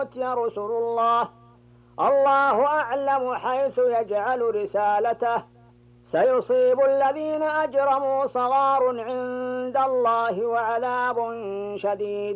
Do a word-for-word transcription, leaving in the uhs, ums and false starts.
رسل الله الله أعلم حيث يجعل رسالته سيصيب الذين أجرموا صغار عند الله وعذاب شديد